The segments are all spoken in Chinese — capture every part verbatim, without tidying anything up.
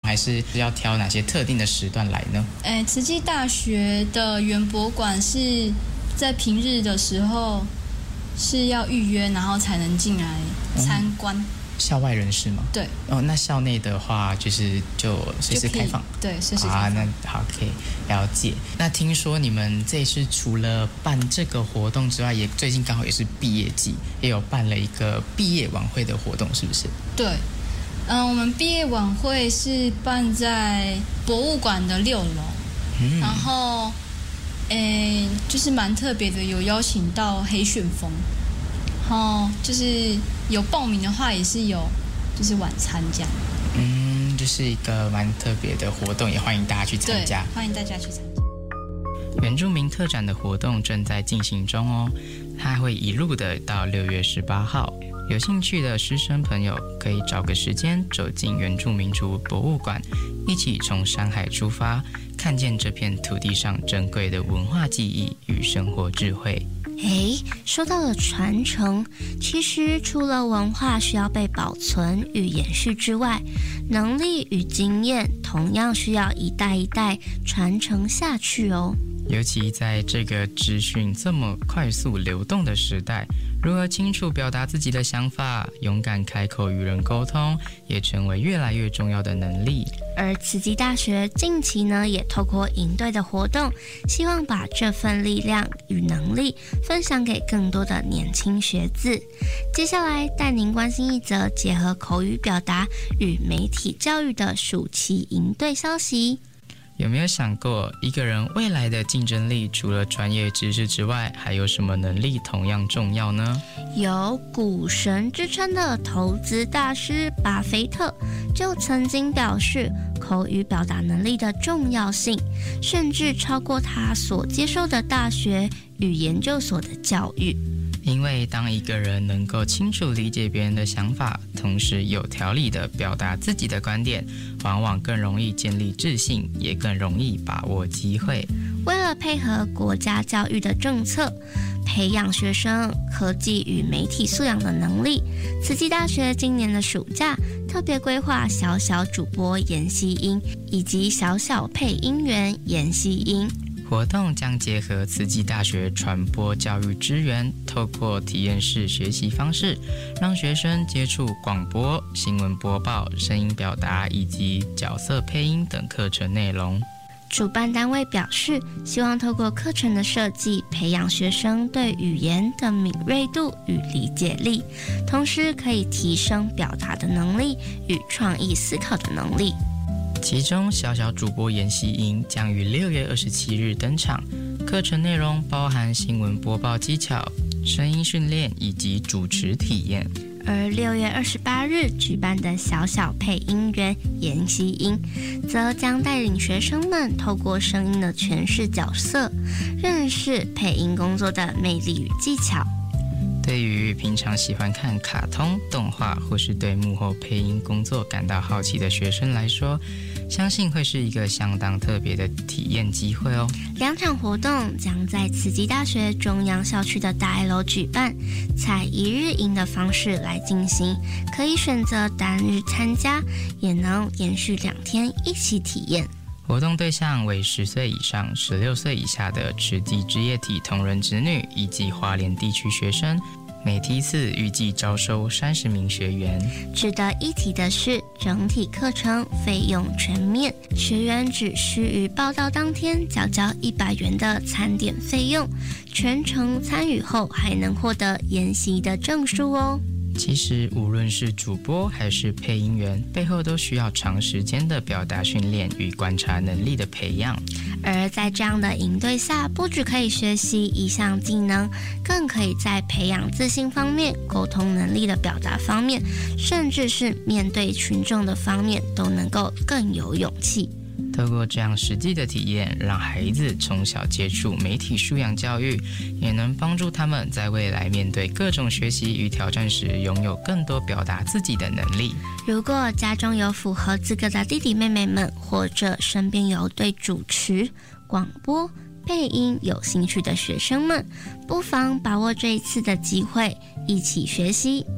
还是要挑哪些特定的时段来呢？ 诶，慈济大学的园博馆是在平日的时候是要预约，然后才能进来参观。嗯， 校外人士吗？ 对。 哦，那校内的话就是就随时开放。 对，随时开放。 啊，那好，可以了解。那听说你们这次除了办这个活动之外，也最近刚好也是毕业季，也有办了一个毕业晚会的活动，是不是？ 对。嗯，我们毕业晚会是办在博物馆的六楼，嗯，然后，诶，就是蛮特别的，有邀请到黑旋风，然后就是有报名的话，也是有就是晚餐这样。 嗯，就是一个蛮特别的活动，也欢迎大家去参加。 对，欢迎大家去参加。 原住民特展的活动正在进行中哦，它会一路的到六月十八号。有兴趣的师生朋友可以找个时间走进原住民族博物馆，一起从山海出发，看见这片土地上珍贵的文化记忆与生活智慧。 诶，说到了传承，其实除了文化需要被保存与延续之外，能力与经验同样需要一代一代传承下去哦。 尤其在这个资讯这么快速流动的时代，如何清楚表达自己的想法，勇敢开口与人沟通，也成为越来越重要的能力。 而慈济大学近期呢，也透过营队的活动，希望把这份力量与能力分享给更多的年轻学子。接下来带您关心一则结合口语表达与媒体教育的暑期营队消息。 有没有想过，一个人未来的竞争力除了专业知识之外，还有什么能力同样重要呢？ 有股神之称的投资大师巴菲特就曾经表示，口语表达能力的重要性甚至超过他所接受的大学与研究所的教育。 因为当一个人能够清楚理解别人的想法，同时有条理地表达自己的观点，往往更容易建立自信，也更容易把握机会。 为了配合国家教育的政策，培养学生科技与媒体素养的能力，慈济大学今年的暑假特别规划小小主播研习营以及小小配音员研习营。 活动将结合慈济大学传播教育资源，透过体验式学习方式，让学生接触广播、新闻播报、声音表达以及角色配音等课程内容。 主办单位表示，希望透过课程的设计，培养学生对语言的敏锐度与理解力，同时可以提升表达的能力与创意思考的能力。 其中小小主播研习营将于六月二十七日登场，课程内容包含新闻播报技巧、声音训练以及主持体验。 而六月二十八日举办的小小配音员研习营，则将带领学生们透过声音的诠释角色，认识配音工作的魅力与技巧。 对于平常喜欢看卡通、动画或是对幕后配音工作感到好奇的学生来说，相信会是一个相当特别的体验机会哦。 两场活动将在慈济大学中央校区的大 L 举办，采一日营的方式来进行，可以选择单日参加，也能连续两天一起体验。 活动对象为十岁以上、十六岁以下的慈济职业体同仁子女以及花莲地区学生，每梯次预计招收三十名学员。 值得一提的是，整体课程费用全免，学员只需于报到当天缴交一百元的餐点费用，全程参与后还能获得研习的证书哦。 其实无论是主播还是配音员，背后都需要长时间的表达训练与观察能力的培养。 而在这样的营队下，不只可以学习一项技能，更可以在培养自信方面、沟通能力的表达方面，甚至是面对群众的方面，都能够更有勇气。 透过这样实际的体验，让孩子从小接触媒体素养教育，也能帮助他们在未来面对各种学习与挑战时，拥有更多表达自己的能力。 如果家中有符合资格的弟弟妹妹们，或者身边有对主持、广播、配音有兴趣的学生们，不妨把握这一次的机会，一起学习。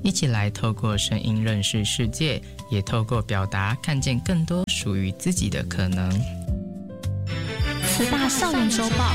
一起来透过声音认识世界，也透过表达看见更多属于自己的可能。 慈大校园周报，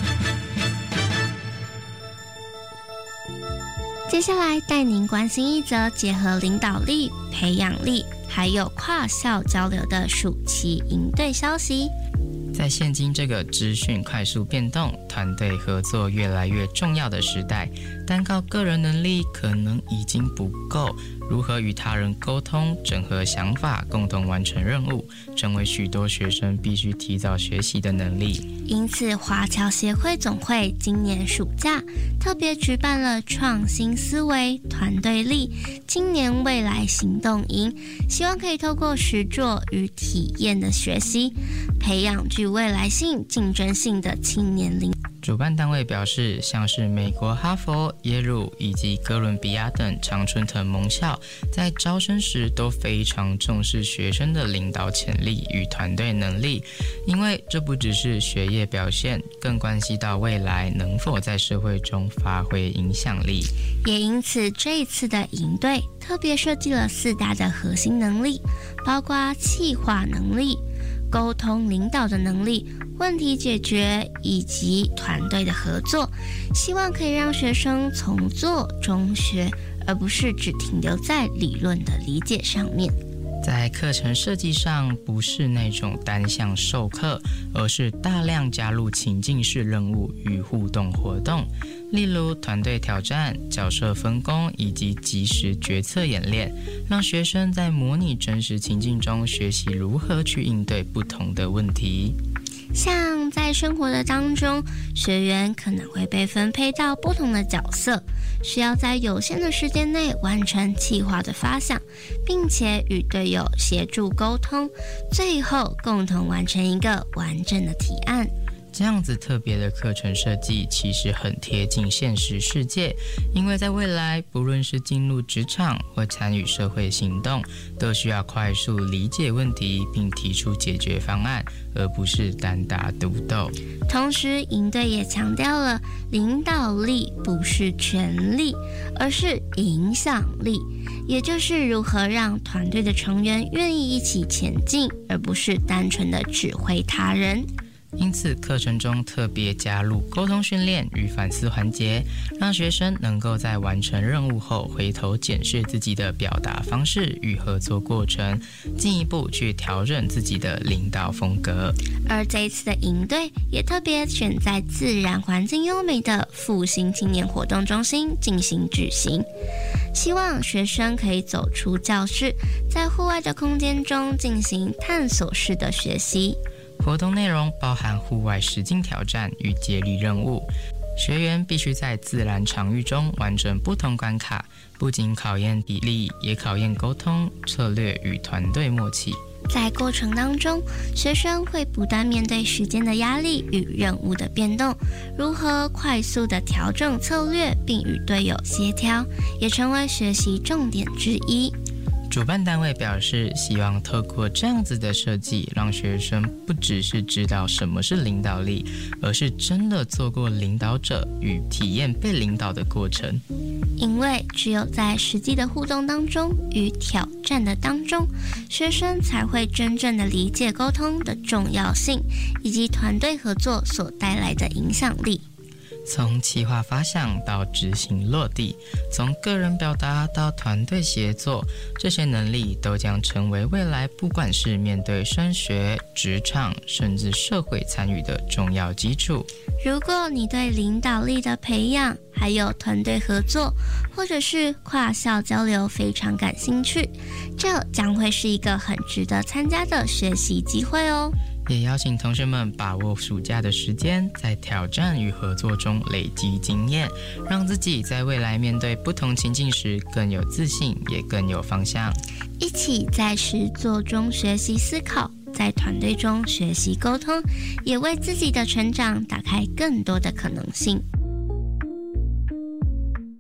接下来带您关心一则结合领导力、培养力还有跨校交流的暑期营队消息。 在现今这个资讯快速变动、团队合作越来越重要的时代，单靠个人能力可能已经不够，如何与他人沟通、整合想法，共同完成任务，成为许多学生必须提早学习的能力。 因此，华侨协会总会今年暑假特别举办了创新思维、团队力青年未来行动营，希望可以透过实作与体验的学习，培养具未来性、竞争性的青年领。 主办单位表示，像是美国哈佛、耶鲁以及哥伦比亚等常春藤盟校，在招生时都非常重视学生的领导潜力与团队能力，因为这不只是学业表现，更关系到未来能否在社会中发挥影响力。 也因此，这一次的营队特别设计了四大的核心能力，包括企划能力、沟通领导的能力、问题解决以及团队的合作，希望可以让学生从做中学，而不是只停留在理论的理解上面。 在课程设计上，不是那种单项授课，而是大量加入情境式任务与互动活动，例如团队挑战、角色分工以及即时决策演练，让学生在模拟真实情境中学习如何去应对不同的问题。 像在生活的当中，学员可能会被分配到不同的角色，需要在有限的时间内完成企划的发想，并且与队友协助沟通，最后共同完成一个完整的提案。 这样子特别的课程设计其实很贴近现实世界，因为在未来不论是进入职场或参与社会行动，都需要快速理解问题并提出解决方案，而不是单打独斗。 同时，营队也强调了领导力不是权力，而是影响力，也就是如何让团队的成员愿意一起前进，而不是单纯的指挥他人。 因此，课程中特别加入沟通训练与反思环节，让学生能够在完成任务后回头检视自己的表达方式与合作过程，进一步去调整自己的领导风格。 而这一次的营队也特别选在自然环境优美的复兴青年活动中心进行举行，希望学生可以走出教室，在户外的空间中进行探索式的学习。 活动内容包含户外实境挑战与接力任务，学员必须在自然场域中完成不同关卡，不仅考验体力，也考验沟通、策略与团队默契。 在过程当中，学生会不断面对时间的压力与任务的变动，如何快速的调整策略并与队友协调，也成为学习重点之一。 主办单位表示，希望透过这样子的设计，让学生不只是知道什么是领导力，而是真的做过领导者与体验被领导的过程。 因为只有在实际的互动当中与挑战的当中，学生才会真正的理解沟通的重要性，以及团队合作所带来的影响力。 从企划发想到执行落地，从个人表达到团队协作，这些能力都将成为未来不管是面对升学、职场甚至社会参与的重要基础。 如果你对领导力的培养，还有团队合作，或者是跨校交流非常感兴趣，这将会是一个很值得参加的学习机会哦。 也邀请同学们把握暑假的时间，在挑战与合作中累积经验，让自己在未来面对不同情境时更有自信，也更有方向。 一起在实作中学习思考，在团队中学习沟通，也为自己的成长打开更多的可能性。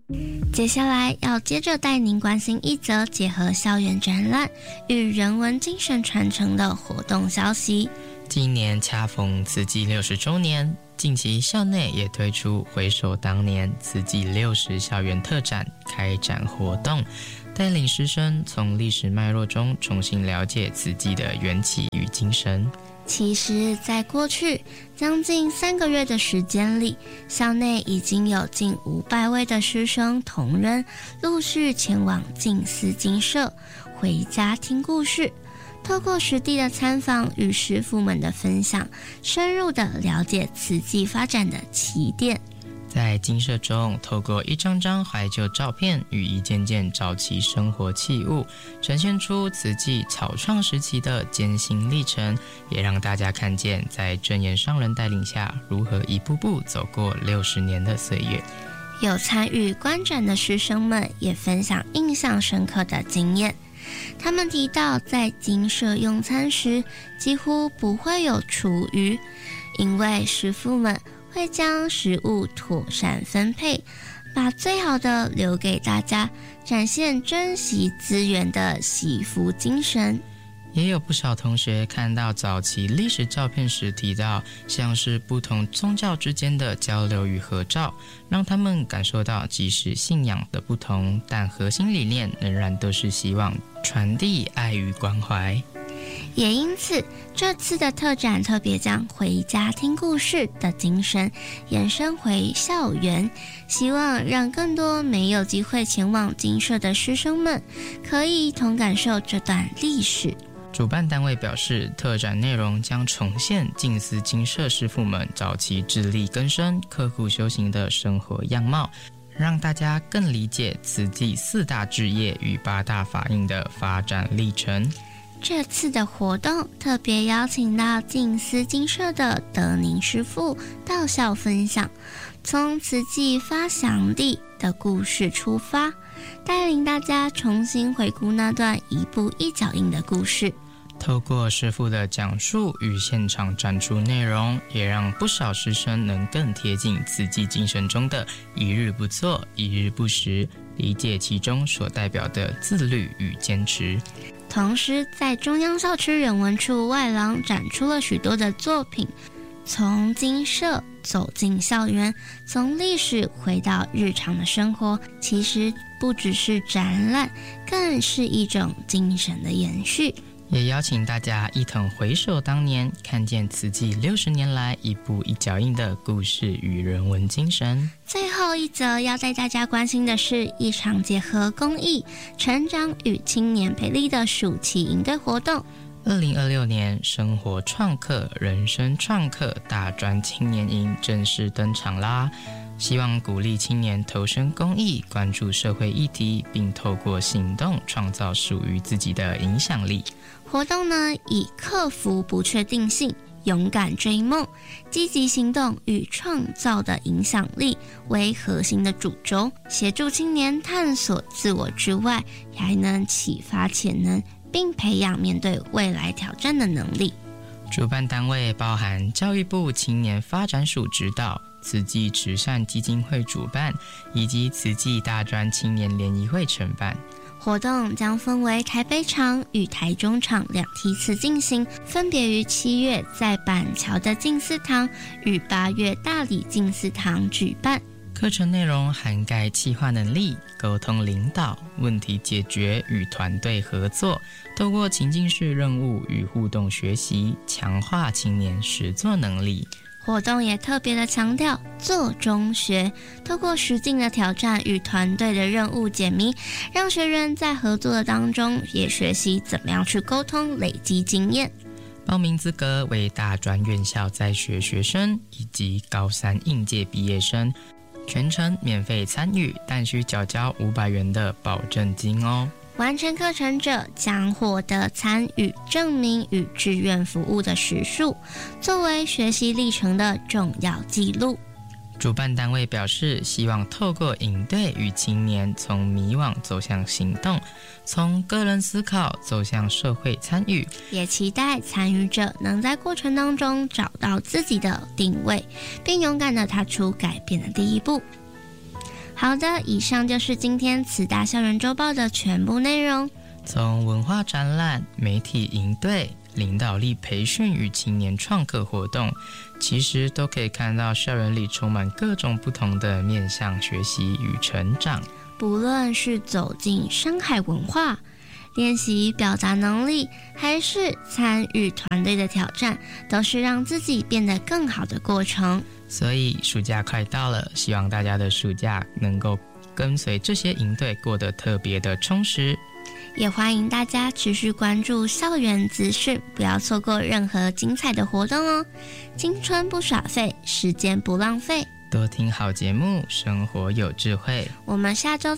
接下来要接着带您关心一则结合校园展览与人文精神传承的活动消息。 今年恰逢慈济六十周年，近期校内也推出回首当年慈济六十校园特展开展活动，带领师生从历史脉络中重新了解慈济的缘起与精神。 其实在过去将近三个月的时间里，校内已经有近五百位的师生同仁陆续前往静思精舍回家听故事，透过实地的参访与师父们的分享，深入的了解慈济发展的起点。 在精舍中，透过一张张怀旧照片与一件件早期生活器物，呈现出慈济草创时期的艰辛历程，也让大家看见在正言上人带领下，如何一步步走过六十年的岁月。 有参与观展的师生们也分享印象深刻的经验。他们提到，在精舍用餐时几乎不会有厨余，因为师父们会将食物妥善分配，把最好的留给大家，展现珍惜资源的惜福精神。 也有不少同学看到早期历史照片时提到，像是不同宗教之间的交流与合照，让他们感受到即使信仰的不同，但核心理念仍然都是希望传递爱与关怀。 也因此，这次的特展特别将回家听故事的精神延伸回校园，希望让更多没有机会前往精舍的师生们可以一同感受这段历史。 主办单位表示，特展内容将重现静思精舍师父们早期自力更生、刻苦修行的生活样貌，让大家更理解慈济四大志业与八大法印的发展历程。 这次的活动特别邀请到静思精舍的德宁师父到校分享，从慈济发祥地的故事出发，带领大家重新回顾那段一步一脚印的故事。 透过师父的讲述与现场展出内容，也让不少师生能更贴近慈济精神中的一日不做一日不食，理解其中所代表的自律与坚持。 同时在中央校区人文处外廊展出了许多的作品，从精舍走进校园，从历史回到日常的生活，其实不只是展览，更是一种精神的延续。 也邀请大家一同回首当年，看见慈济六十年来一步一脚印的故事与人文精神。 最后一则要带大家关心的是一场结合公益、成长与青年培力的暑期营队活动。 二零二六年生活创客、人生创客大专青年营正式登场啦！希望鼓励青年投身公益，关注社会议题，并透过行动创造属于自己的影响力。 活动呢，以克服不确定性、勇敢追梦、积极行动与创造的影响力为核心的主轴，协助青年探索自我之外，还能启发潜能，并培养面对未来挑战的能力。 主办单位包含教育部青年发展署指导、慈济慈善基金会主办，以及慈济大专青年联谊会承办。 活动将分为台北场与台中场两梯次进行，分别于七月在板桥的静思堂与八月大理静思堂举办。 课程内容涵盖企划能力、沟通领导、问题解决与团队合作，透过情境式任务与互动学习，强化青年实作能力。 活动也特别的强调做中学，透过实境的挑战与团队的任务解谜，让学员在合作的当中也学习怎么样去沟通，累积经验。 报名资格为大专院校在学学生以及高三应届毕业生，全程免费参与，但需缴交五百元的保证金哦。 完成课程者将获得参与证明与志愿服务的时数，作为学习历程的重要记录。 主办单位表示，希望透过营队与青年从迷惘走向行动，从个人思考走向社会参与， 也期待参与者能在过程当中找到自己的定位，并勇敢地踏出改变的第一步。 好的，以上就是今天慈大校园周报的全部内容。 从文化展览、媒体营队、领导力培训与青年创客活动，其实都可以看到校园里充满各种不同的面向学习与成长。 不论是走进山海文化，练习表达能力，还是参与团队的挑战，都是让自己变得更好的过程。 所以暑假快到了，希望大家的暑假能够跟随这些营队过得特别的充实。 也欢迎大家持续关注校园资讯，不要错过任何精彩的活动哦。青春不耍废，时间不浪费， 多听好节目，生活有智慧。 我们下周